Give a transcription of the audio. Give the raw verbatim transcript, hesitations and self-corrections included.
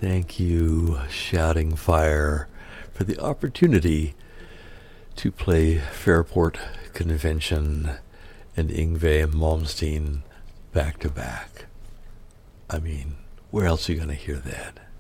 Thank you, Shouting Fire, for the opportunity to play Fairport Convention and Yngwie Malmsteen back to back. I mean, where else are you going to hear that?